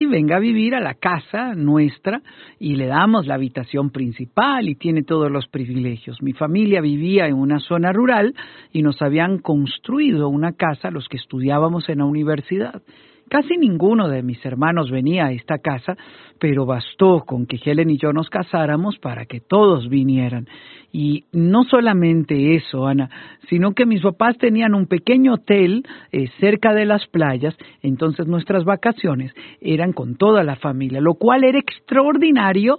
y venga a vivir a la casa nuestra y le damos la habitación principal y tiene todos los privilegios. Mi familia vivía en una zona rural y nos habían construido una casa los que estudiábamos en la universidad. Casi ninguno de mis hermanos venía a esta casa, pero bastó con que Helen y yo nos casáramos para que todos vinieran. Y no solamente eso, Ana, sino que mis papás tenían un pequeño hotel cerca de las playas, entonces nuestras vacaciones eran con toda la familia, lo cual era extraordinario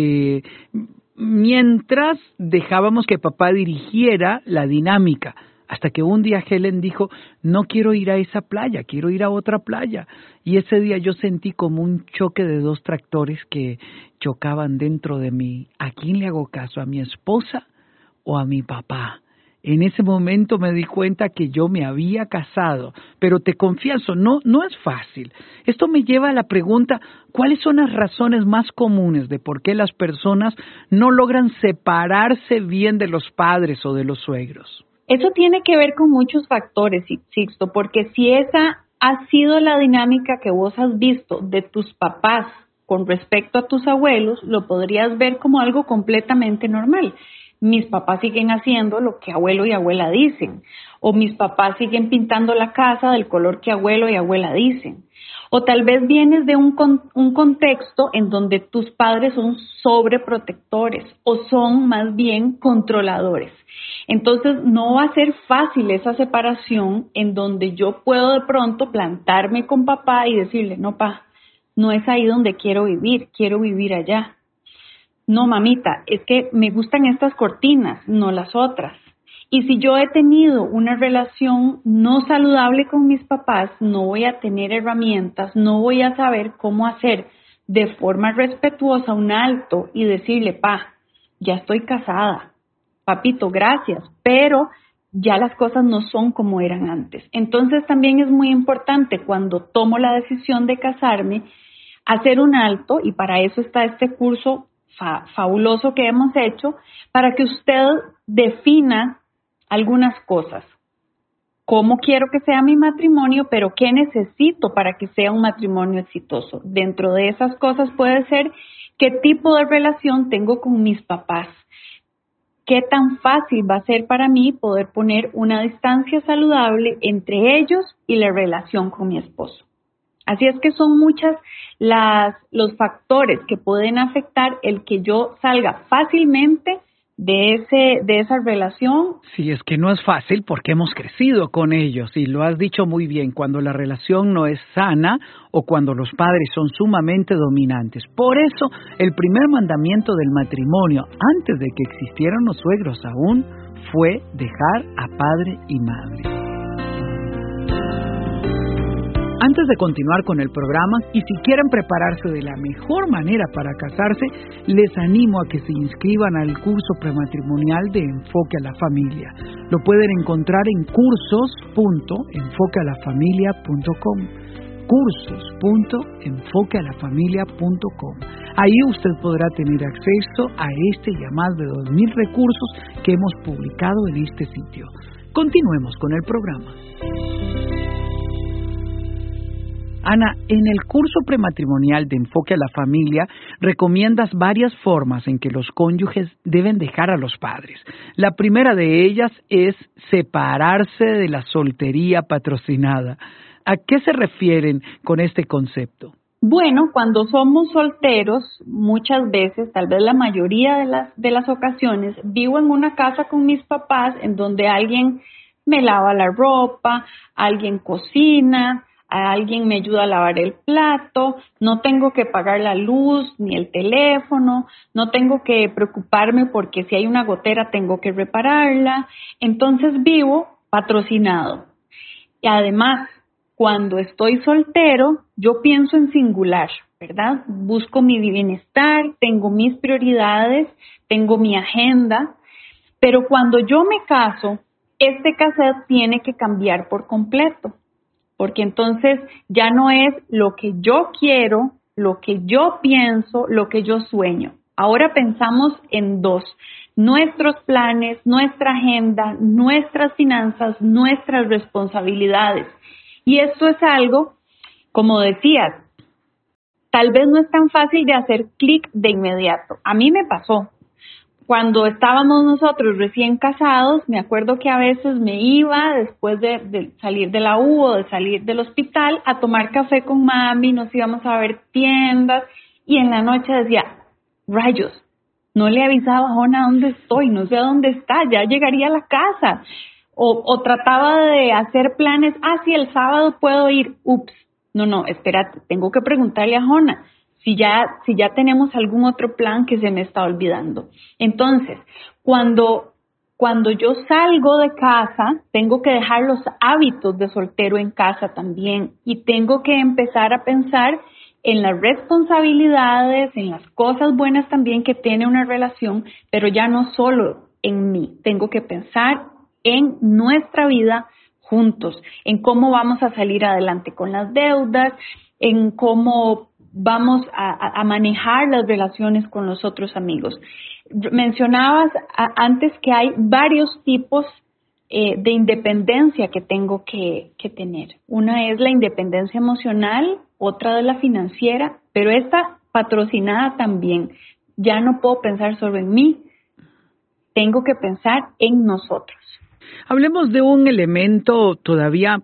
mientras dejábamos que papá dirigiera la dinámica. Hasta que un día Helen dijo, no quiero ir a esa playa, quiero ir a otra playa. Y ese día yo sentí como un choque de dos tractores que chocaban dentro de mí. ¿A quién le hago caso? ¿A mi esposa o a mi papá? En ese momento me di cuenta que yo me había casado, pero te confieso, no es fácil. Esto me lleva a la pregunta, ¿cuáles son las razones más comunes de por qué las personas no logran separarse bien de los padres o de los suegros? Eso tiene que ver con muchos factores, Sixto, porque si esa ha sido la dinámica que vos has visto de tus papás con respecto a tus abuelos, lo podrías ver como algo completamente normal. Mis papás siguen haciendo lo que abuelo y abuela dicen, o mis papás siguen pintando la casa del color que abuelo y abuela dicen. O tal vez vienes de un contexto en donde tus padres son sobreprotectores o son más bien controladores. Entonces no va a ser fácil esa separación en donde yo puedo de pronto plantarme con papá y decirle, no, pa, no es ahí donde quiero vivir allá. No, mamita, es que me gustan estas cortinas, no las otras. Y si yo he tenido una relación no saludable con mis papás, no voy a tener herramientas, no voy a saber cómo hacer de forma respetuosa un alto y decirle, pa, ya estoy casada, papito, gracias, pero ya las cosas no son como eran antes. Entonces también es muy importante cuando tomo la decisión de casarme, hacer un alto, y para eso está este curso fabuloso que hemos hecho, para que usted defina algunas cosas. ¿Cómo quiero que sea mi matrimonio? Pero ¿qué necesito para que sea un matrimonio exitoso? Dentro de esas cosas puede ser qué tipo de relación tengo con mis papás. ¿Qué tan fácil va a ser para mí poder poner una distancia saludable entre ellos y la relación con mi esposo? Así es que son muchas los factores que pueden afectar el que yo salga fácilmente de esa relación. Sí, es que no es fácil porque hemos crecido con ellos y lo has dicho muy bien, cuando la relación no es sana o cuando los padres son sumamente dominantes. Por eso, el primer mandamiento del matrimonio, antes de que existieran los suegros aún, fue dejar a padre y madre. Antes de continuar con el programa, y si quieren prepararse de la mejor manera para casarse, les animo a que se inscriban al curso prematrimonial de Enfoque a la Familia. Lo pueden encontrar en cursos.enfoquealafamilia.com. cursos.enfoquealafamilia.com. Ahí usted podrá tener acceso a este y a más de 2,000 recursos que hemos publicado en este sitio. Continuemos con el programa. Ana, en el curso prematrimonial de Enfoque a la Familia recomiendas varias formas en que los cónyuges deben dejar a los padres. La primera de ellas es separarse de la soltería patrocinada. ¿A qué se refieren con este concepto? Bueno, cuando somos solteros, muchas veces, tal vez la mayoría de las ocasiones, vivo en una casa con mis papás en donde alguien me lava la ropa, alguien cocina, alguien me ayuda a lavar el plato, no tengo que pagar la luz ni el teléfono, no tengo que preocuparme porque si hay una gotera tengo que repararla. Entonces vivo patrocinado. Y además, cuando estoy soltero, yo pienso en singular, ¿verdad? Busco mi bienestar, tengo mis prioridades, tengo mi agenda, pero cuando yo me caso, este cassette tiene que cambiar por completo. Porque entonces ya no es lo que yo quiero, lo que yo pienso, lo que yo sueño. Ahora pensamos en dos: nuestros planes, nuestra agenda, nuestras finanzas, nuestras responsabilidades. Y esto es algo, como decías, tal vez no es tan fácil de hacer clic de inmediato. A mí me pasó. Cuando estábamos nosotros recién casados, me acuerdo que a veces me iba después de salir de la U o de salir del hospital a tomar café con mami, nos íbamos a ver tiendas y en la noche decía, rayos, no le avisaba a Jona dónde estoy, no sé dónde está, ya llegaría a la casa. O trataba de hacer planes, sí, el sábado puedo ir, ups, no, espérate, tengo que preguntarle a Jona. Si ya tenemos algún otro plan que se me está olvidando. Entonces, cuando yo salgo de casa, tengo que dejar los hábitos de soltero en casa también y tengo que empezar a pensar en las responsabilidades, en las cosas buenas también que tiene una relación, pero ya no solo en mí. Tengo que pensar en nuestra vida juntos, en cómo vamos a salir adelante con las deudas, en cómo vamos a manejar las relaciones con los otros amigos. Mencionabas antes que hay varios tipos de independencia que tengo que tener. Una es la independencia emocional, otra es la financiera, pero esta patrocinada también. Ya no puedo pensar solo en mí, tengo que pensar en nosotros. Hablemos de un elemento todavía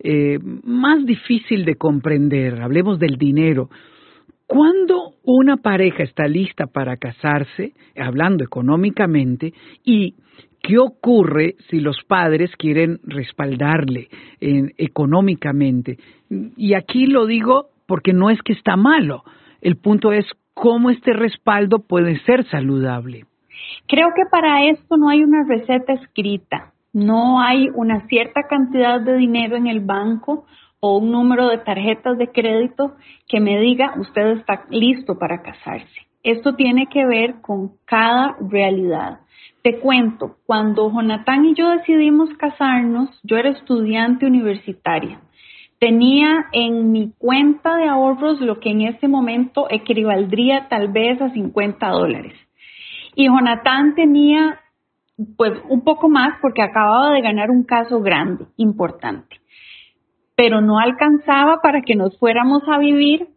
más difícil de comprender. Hablemos del dinero. ¿Cuándo una pareja está lista para casarse, hablando económicamente, y qué ocurre si los padres quieren respaldarle económicamente? Y aquí lo digo porque no es que está malo. El punto es cómo este respaldo puede ser saludable. Creo que para esto no hay una receta escrita. No hay una cierta cantidad de dinero en el banco o un número de tarjetas de crédito que me diga usted está listo para casarse. Esto tiene que ver con cada realidad. Te cuento, cuando Jonathan y yo decidimos casarnos, yo era estudiante universitaria. Tenía en mi cuenta de ahorros lo que en ese momento equivaldría tal vez a $50. Y Jonathan tenía pues un poco más porque acababa de ganar un caso grande, importante. Pero no alcanzaba para que nos fuéramos a vivir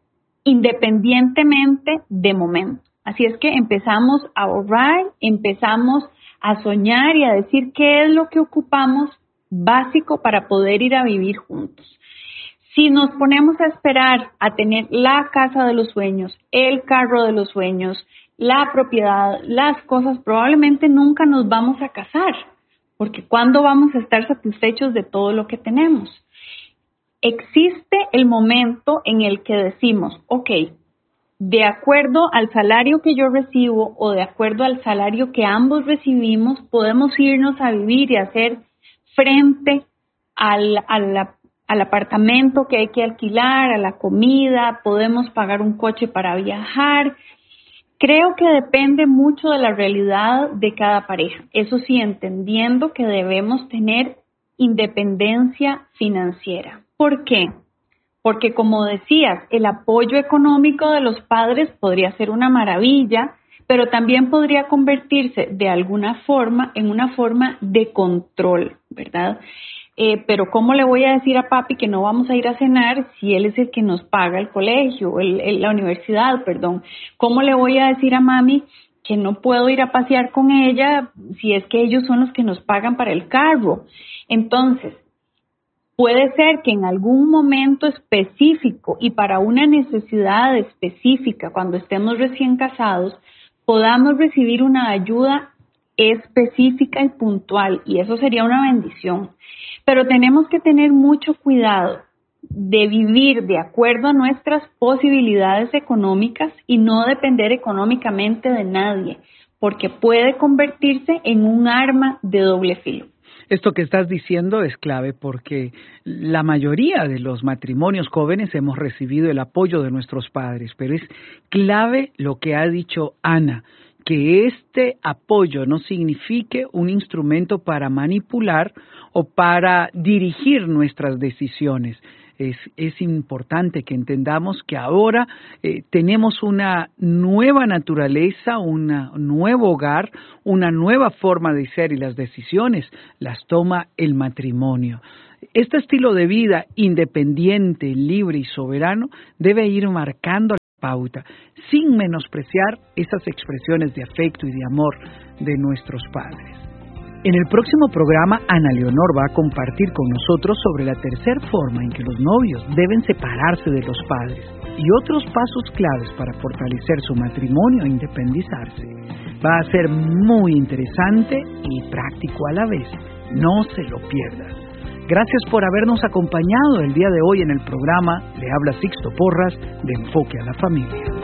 independientemente de momento. Así es que empezamos a ahorrar, empezamos a soñar y a decir qué es lo que ocupamos básico para poder ir a vivir juntos. Si nos ponemos a esperar a tener la casa de los sueños, el carro de los sueños, la propiedad, las cosas, probablemente nunca nos vamos a casar, porque ¿cuándo vamos a estar satisfechos de todo lo que tenemos? Existe el momento en el que decimos, ok, de acuerdo al salario que yo recibo o de acuerdo al salario que ambos recibimos, podemos irnos a vivir y hacer frente al apartamento que hay que alquilar, a la comida, podemos pagar un coche para viajar. Creo que depende mucho de la realidad de cada pareja. Eso sí, entendiendo que debemos tener independencia financiera. ¿Por qué? Porque como decías, el apoyo económico de los padres podría ser una maravilla, pero también podría convertirse de alguna forma en una forma de control, ¿verdad? Pero ¿cómo le voy a decir a papi que no vamos a ir a cenar si él es el que nos paga el colegio, la universidad, perdón? ¿Cómo le voy a decir a mami que no puedo ir a pasear con ella si es que ellos son los que nos pagan para el carro? Entonces, puede ser que en algún momento específico y para una necesidad específica, cuando estemos recién casados, podamos recibir una ayuda específica y puntual, y eso sería una bendición. Pero tenemos que tener mucho cuidado de vivir de acuerdo a nuestras posibilidades económicas y no depender económicamente de nadie, porque puede convertirse en un arma de doble filo. Esto que estás diciendo es clave porque la mayoría de los matrimonios jóvenes hemos recibido el apoyo de nuestros padres, pero es clave lo que ha dicho Ana, que este apoyo no signifique un instrumento para manipular o para dirigir nuestras decisiones. Es importante que entendamos que ahora tenemos una nueva naturaleza, un nuevo hogar, una nueva forma de ser y las decisiones las toma el matrimonio. Este estilo de vida independiente, libre y soberano debe ir marcando pauta, sin menospreciar esas expresiones de afecto y de amor de nuestros padres. En el próximo programa, Ana Leonor va a compartir con nosotros sobre la tercera forma en que los novios deben separarse de los padres y otros pasos claves para fortalecer su matrimonio e independizarse. Va a ser muy interesante y práctico a la vez. No se lo pierda. Gracias por habernos acompañado el día de hoy en el programa. Le habla Sixto Porras de Enfoque a la Familia.